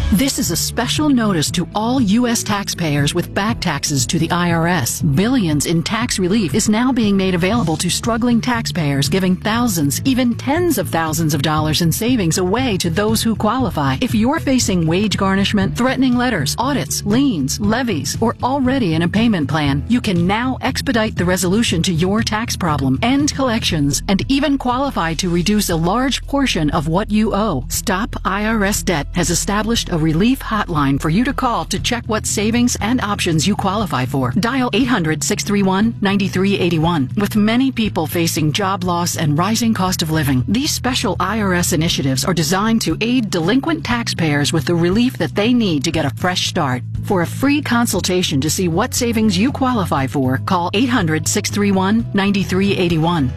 This is a special notice to all U.S. taxpayers with back taxes to the IRS. Billions in tax relief is now being made available to struggling taxpayers, giving thousands, even tens of thousands of dollars in savings away to those who qualify. If you're facing wage garnishment, threatening letters, audits, liens, levies, or already in a payment plan, you can now expedite the resolution to your tax problem, end collections, and even qualify to reduce a large portion of what you owe. Stop IRS Debt has established a relief hotline for you to call to check what savings and options you qualify for. Dial 800-631-9381. With many people facing job loss and rising cost of living, these special IRS initiatives are designed to aid delinquent taxpayers with the relief that they need to get a fresh start. For a free consultation to see what savings you qualify for, call 800-631-9381.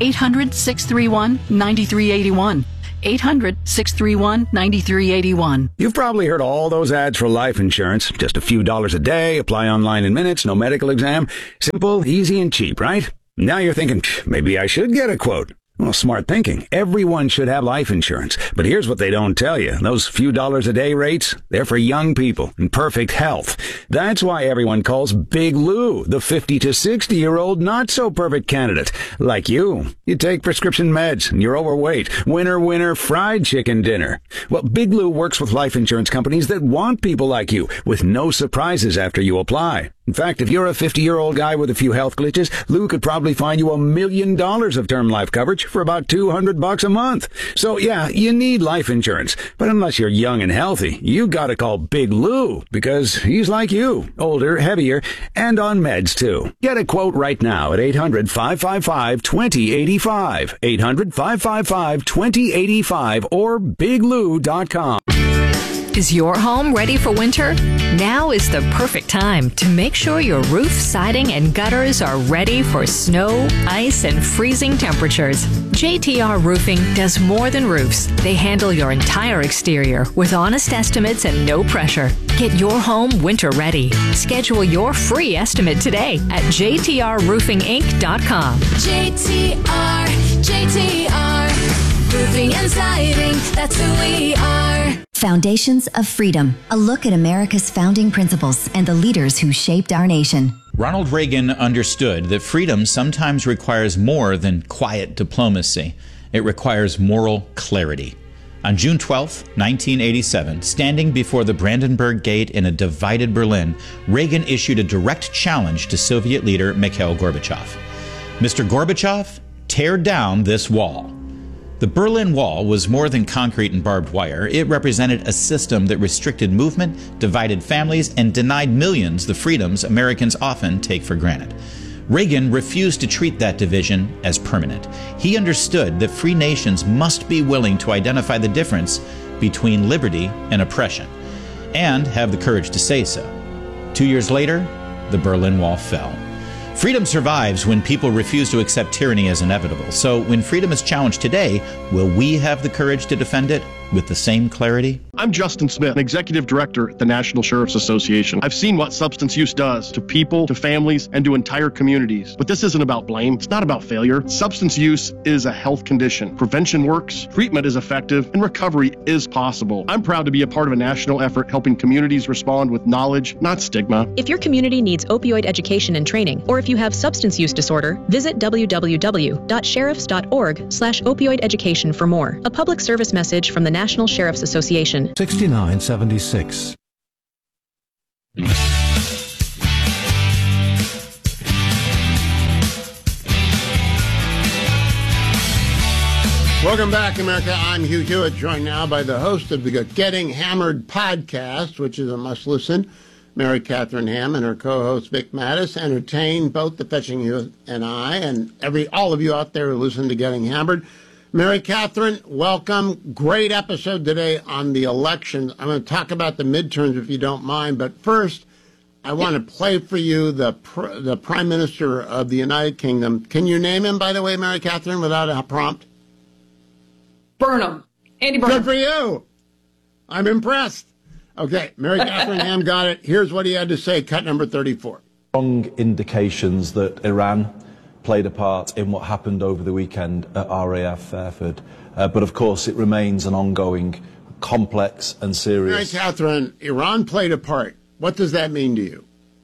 800-631-9381. 800-631-9381. You've probably heard all those ads for life insurance. Just a few dollars a day, apply online in minutes, no medical exam. Simple, easy, and cheap, right? Now you're thinking, maybe I should get a quote. Well, smart thinking. Everyone should have life insurance. But here's what they don't tell you. Those few dollars a day rates, they're for young people in perfect health. That's why everyone calls Big Lou the 50 to 60-year-old not-so-perfect candidate. Like you. You take prescription meds and you're overweight. Winner, fried chicken dinner. Well, Big Lou works with life insurance companies that want people like you with no surprises after you apply. In fact, if you're a 50-year-old guy with a few health glitches, Lou could probably find you $1 million of term life coverage for about $200 a month. So yeah, you need life insurance. But unless you're young and healthy, you gotta call Big Lou because he's like you, older, heavier, and on meds too. Get a quote right now at 800-555-2085. 800-555-2085 or biglou.com. Is your home ready for winter? Now is the perfect time to make sure your roof, siding, and gutters are ready for snow, ice, and freezing temperatures. JTR Roofing does more than roofs. They handle your entire exterior with honest estimates and no pressure. Get your home winter ready. Schedule your free estimate today at jtrroofinginc.com. JTR, Roofing and Siding, that's who we are. Foundations of Freedom, a look at America's founding principles and the leaders who shaped our nation. Ronald Reagan understood that freedom sometimes requires more than quiet diplomacy. It requires moral clarity. On June 12, 1987, standing before the Brandenburg Gate in a divided Berlin, Reagan issued a direct challenge to Soviet leader Mikhail Gorbachev. Mr. Gorbachev, tear down this wall. The Berlin Wall was more than concrete and barbed wire. It represented a system that restricted movement, divided families, and denied millions the freedoms Americans often take for granted. Reagan refused to treat that division as permanent. He understood that free nations must be willing to identify the difference between liberty and oppression, and have the courage to say so. 2 years later, the Berlin Wall fell. Freedom survives when people refuse to accept tyranny as inevitable. So when freedom is challenged today, will we have the courage to defend it with the same clarity? I'm Justin Smith, Executive Director at the National Sheriff's Association. I've seen what substance use does to people, to families, and to entire communities. But this isn't about blame. It's not about failure. Substance use is a health condition. Prevention works, treatment is effective, and recovery is possible. I'm proud to be a part of a national effort helping communities respond with knowledge, not stigma. If your community needs opioid education and training, or if you have substance use disorder, visit www.sheriffs.org/opioid education for more. A public service message from the National Sheriff's Association. 6976. Welcome back, America. I'm Hugh Hewitt, joined now by the host of the Getting Hammered podcast, which is a must-listen, Mary Catherine Ham, and her co-host Vic Mattis, entertain both the Fetching You and I, and all of you out there who listen to Getting Hammered. Mary Catherine, welcome. Great episode today on the elections. I'm going to talk about the midterms if you don't mind, but first, I want to play for you the Prime Minister of the United Kingdom. Can you name him, by the way, Mary Catherine, without a prompt? Burnham. Andy Burnham. Good for you. I'm impressed. Okay, Mary Catherine Ham got it. Here's what he had to say, cut number 34. Strong indications that Iran played a part in what happened over the weekend at RAF Fairford. But of course, it remains an ongoing complex and serious. Mary Catherine, Iran played a part. What does that mean to you?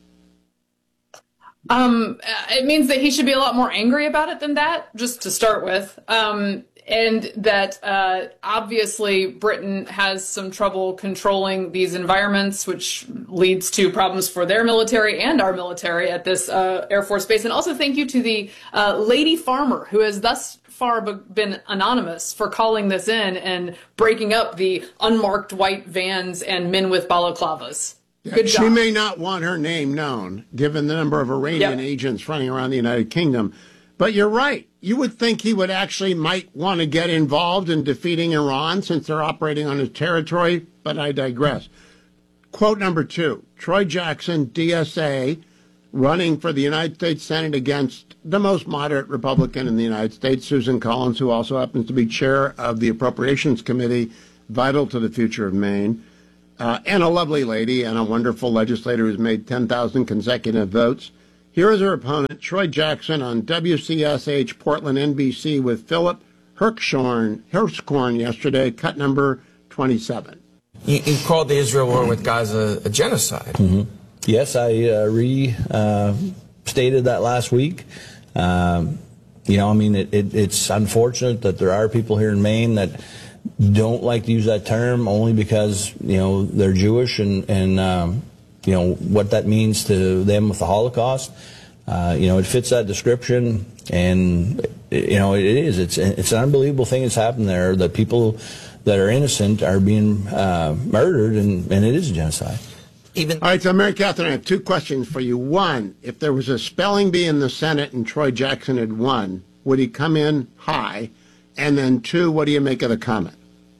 It means that he should be a lot more angry about it than that, just to start with. And that obviously Britain has some trouble controlling these environments, which leads to problems for their military and our military at this Air Force base. And also thank you to the lady farmer who has thus far been anonymous for calling this in and breaking up the unmarked white vans and men with balaclavas. Good job. She may not want her name known, given the number of Iranian agents running around the United Kingdom. But you're right. You would think he would actually might want to get involved in defeating Iran since they're operating on his territory, but I digress. Quote number 2, Troy Jackson, DSA, running for the United States Senate against the most moderate Republican in the United States, Susan Collins, who also happens to be chair of the Appropriations Committee, vital to the future of Maine. And a lovely lady and a wonderful legislator who's made 10,000 consecutive votes. Here is her opponent, Troy Jackson, on WCSH Portland NBC with Philip Hirschhorn yesterday, cut number 27. You called the Israel war with Gaza a genocide. Mm-hmm. Yes, I stated that last week. It's unfortunate that there are people here in Maine that don't like to use that term only because, they're Jewish and what that means to them with the Holocaust. It fits that description, and, it is. It's an unbelievable thing that's happened there, that people that are innocent are being murdered, and it is a genocide. All right, so Mary Catherine, I have 2 questions for you. 1, if there was a spelling bee in the Senate and Troy Jackson had won, would he come in high? And then 2, what do you make of the comment?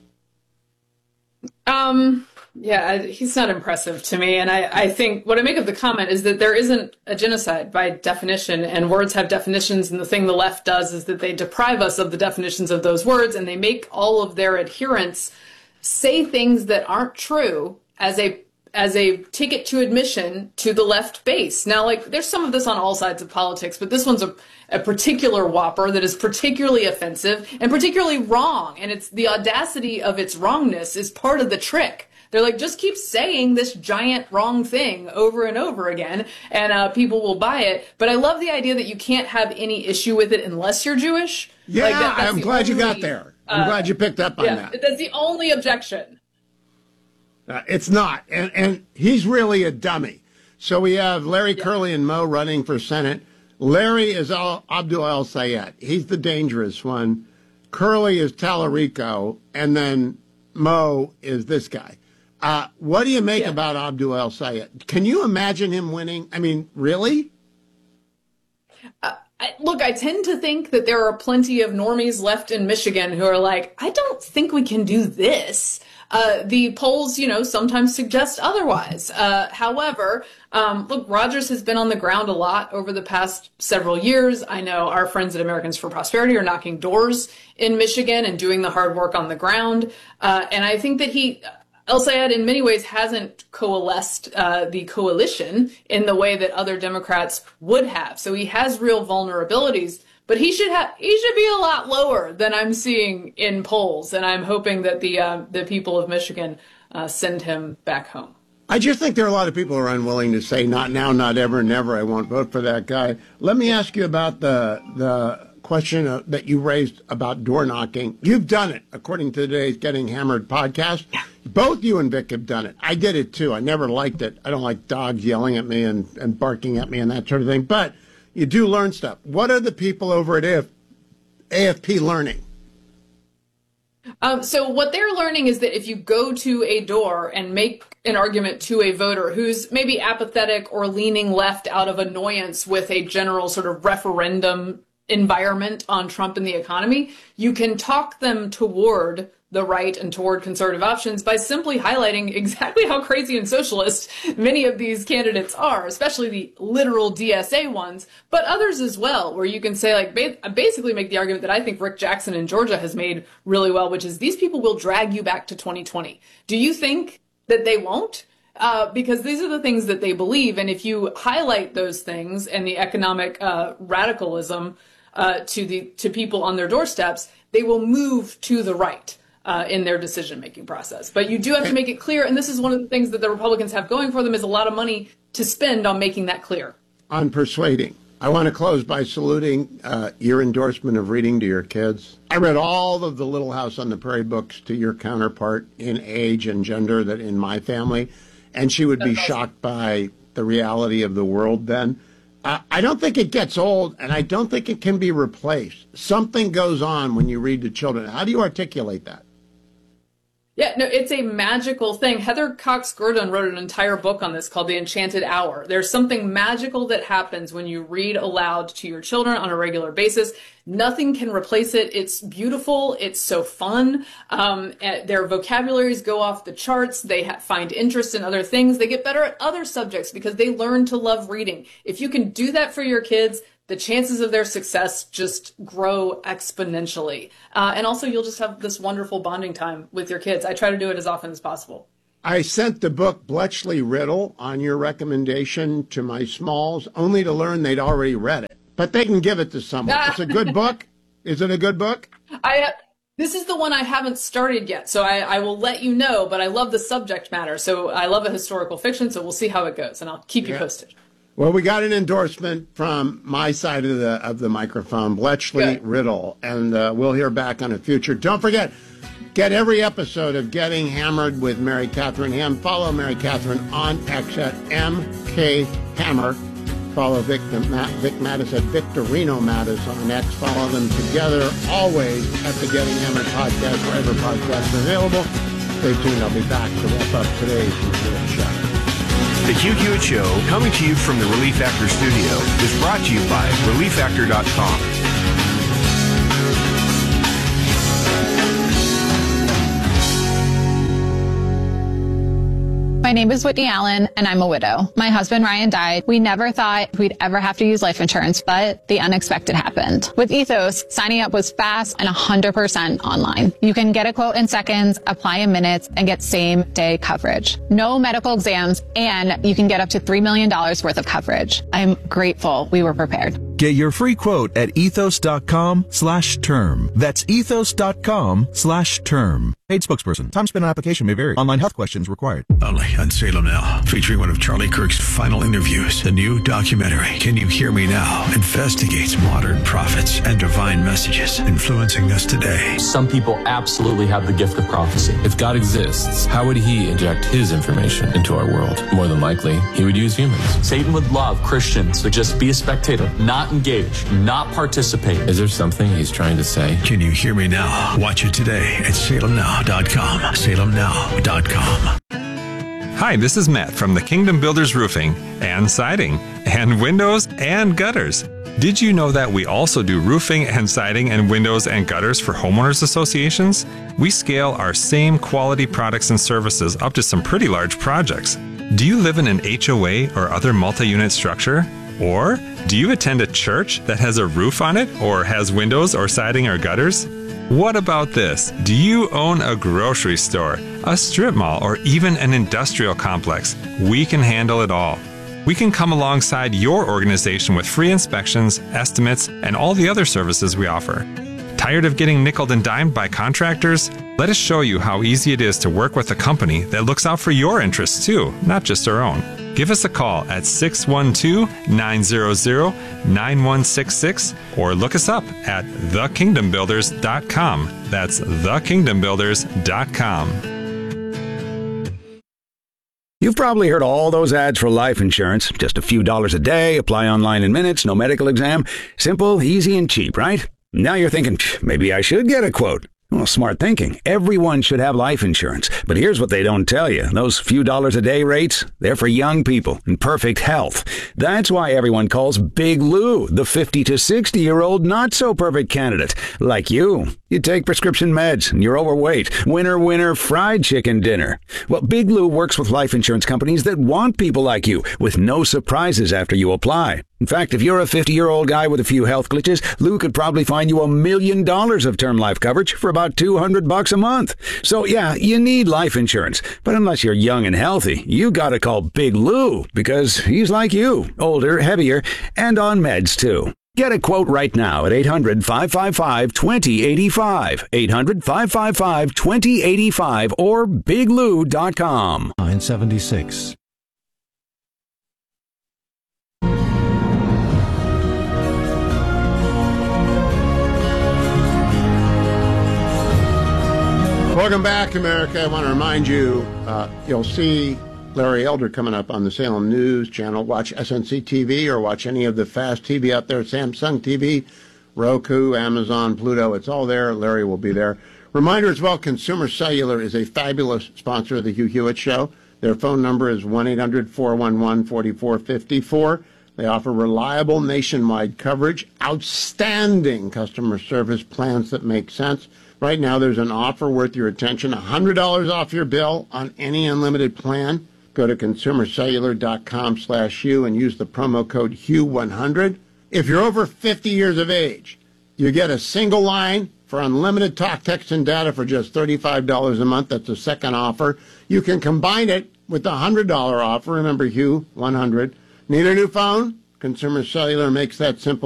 He's not impressive to me. And I think what I make of the comment is that there isn't a genocide by definition, and words have definitions. And the thing the left does is that they deprive us of the definitions of those words, and they make all of their adherents say things that aren't true as a ticket to admission to the left base. Now, there's some of this on all sides of politics, but this one's a particular whopper that is particularly offensive and particularly wrong. And it's the audacity of its wrongness is part of the trick. They're like, just keep saying this giant wrong thing over and over again, and people will buy it. But I love the idea that you can't have any issue with it unless you're Jewish. Yeah, I'm glad you got there. I'm glad you picked up on that. That's the only objection. It's not. And he's really a dummy. So we have Larry Curley and Mo running for Senate. Larry is Abdul El-Sayed. He's the dangerous one. Curley is Tallarico. And then Mo is this guy. What do you make about Abdul El-Sayed? Can you imagine him winning? I mean, really? Look, I tend to think that there are plenty of normies left in Michigan who are like, I don't think we can do this. The polls, sometimes suggest otherwise. However, look, Rogers has been on the ground a lot over the past several years. I know our friends at Americans for Prosperity are knocking doors in Michigan and doing the hard work on the ground. And I think that El-Sayed in many ways hasn't coalesced the coalition in the way that other Democrats would have. So he has real vulnerabilities. But he should be a lot lower than I'm seeing in polls, and I'm hoping that the people of Michigan send him back home. I just think there are a lot of people who are unwilling to say, not now, not ever, never, I won't vote for that guy. Let me ask you about the question that you raised about door knocking. You've done it, according to today's Getting Hammered podcast. Yeah. Both you and Vic have done it. I did it, too. I never liked it. I don't like dogs yelling at me and barking at me and that sort of thing. But you do learn stuff. What are the people over at AFP learning? So what they're learning is that if you go to a door and make an argument to a voter who's maybe apathetic or leaning left out of annoyance with a general sort of referendum environment on Trump and the economy, you can talk them toward the right and toward conservative options by simply highlighting exactly how crazy and socialist many of these candidates are, especially the literal DSA ones, but others as well, where you can say, basically make the argument that I think Rick Jackson in Georgia has made really well, which is these people will drag you back to 2020. Do you think that they won't? Because these are the things that they believe, and if you highlight those things and the economic radicalism to people on their doorsteps, they will move to the right. in their decision-making process. But you do have to make it clear, and this is one of the things that the Republicans have going for them, is a lot of money to spend on making that clear. On persuading. I want to close by saluting your endorsement of reading to your kids. I read all of the Little House on the Prairie books to your counterpart in age and gender that in my family, and she would be shocked by the reality of the world then. I don't think it gets old, and I don't think it can be replaced. Something goes on when you read to children. How do you articulate that? Yeah, no, it's a magical thing. Heather Cox Gordon wrote an entire book on this called The Enchanted Hour. There's something magical that happens when you read aloud to your children on a regular basis. Nothing can replace it. It's beautiful. It's so fun. Their vocabularies go off the charts. They find interest in other things. They get better at other subjects because they learn to love reading. If you can do that for your kids, the chances of their success just grow exponentially. And also, you'll just have this wonderful bonding time with your kids. I try to do it as often as possible. I sent the book Bletchley Riddle on your recommendation to my smalls, only to learn they'd already read it. But they can give it to someone. It's a good book. Is it a good book? This is the one I haven't started yet, so I will let you know, but I love the subject matter. So I love a historical fiction, so we'll see how it goes, and I'll keep you posted. Well, we got an endorsement from my side of the microphone, Bletchley Riddle, and we'll hear back on it future. Don't forget, get every episode of Getting Hammered with Mary Catherine Ham. Follow Mary Catherine on X at MKHammer. Follow Vic Mattis at Victorino Mattis on X. Follow them together always at the Getting Hammered podcast, wherever podcasts are available. Stay tuned. I'll be back to wrap up today's show. The Hugh Hewitt Show, coming to you from the Relief Factor studio, is brought to you by ReliefFactor.com. My name is Whitney Allen, and I'm a widow. My husband, Ryan, died. We never thought we'd ever have to use life insurance, but the unexpected happened. With Ethos, signing up was fast and 100% online. You can get a quote in seconds, apply in minutes, and get same-day coverage. No medical exams, and you can get up to $3 million worth of coverage. I'm grateful we were prepared. Get your free quote at ethos.com/term. That's ethos.com/term. Paid spokesperson. Time spent on application may vary. Online health questions required. Only on Salem Now, featuring one of Charlie Kirk's final interviews. The new documentary, Can You Hear Me Now, investigates modern prophets and divine messages influencing us today. Some people absolutely have the gift of prophecy. If God exists, how would he inject his information into our world? More than likely, he would use humans. Satan would love Christians to just be a spectator, not engage, not participate. Is there something he's trying to say? Can You Hear Me Now? Watch it today at salemnow.com. salemnow.com. Hi, this is Matt from the Kingdom Builders Roofing and Siding and Windows and Gutters. Did you know that we also do roofing and siding and windows and gutters for homeowners associations? We scale our same quality products and services up to some pretty large projects. Do you live in an HOA or other multi-unit structure? Or do you attend a church that has a roof on it or has windows or siding or gutters? What about this? Do you own a grocery store, a strip mall, or even an industrial complex? We can handle it all. We can come alongside your organization with free inspections, estimates, and all the other services we offer. Tired of getting nickeled and dimed by contractors? Let us show you how easy it is to work with a company that looks out for your interests too, not just our own. Give us a call at 612-900-9166 or look us up at thekingdombuilders.com. That's thekingdombuilders.com. You've probably heard all those ads for life insurance. Just a few dollars a day, apply online in minutes, no medical exam. Simple, easy, and cheap, right? Now you're thinking, maybe I should get a quote. Well, smart thinking. Everyone should have life insurance. But here's what they don't tell you. Those few dollars a day rates, they're for young people in perfect health. That's why everyone calls Big Lou the 50 to 60-year-old not-so-perfect candidate. Like you. You take prescription meds and you're overweight. Winner, fried chicken dinner. Well, Big Lou works with life insurance companies that want people like you with no surprises after you apply. In fact, if you're a 50-year-old guy with a few health glitches, Lou could probably find you $1 million of term life coverage for about $200 a month. So yeah, you need life insurance. But unless you're young and healthy, you gotta call Big Lou because he's like you, older, heavier, and on meds too. Get a quote right now at 800-555-2085, 800-555-2085, or biglou.com. 976. Welcome back, America. I want to remind you, you'll see Larry Elder coming up on the Salem News Channel. Watch SNC TV or watch any of the fast TV out there, Samsung TV, Roku, Amazon, Pluto. It's all there. Larry will be there. Reminder as well, Consumer Cellular is a fabulous sponsor of the Hugh Hewitt Show. Their phone number is 1-800-411-4454. They offer reliable nationwide coverage, outstanding customer service, plans that make sense. Right now, there's an offer worth your attention, $100 off your bill on any unlimited plan. Go to consumercellular.com/Hugh and use the promo code HUGH100. If you're over 50 years of age, you get a single line for unlimited talk, text, and data for just $35 a month. That's the second offer. You can combine it with the $100 offer. Remember, Hugh, 100. Need a new phone? Consumer Cellular makes that simple.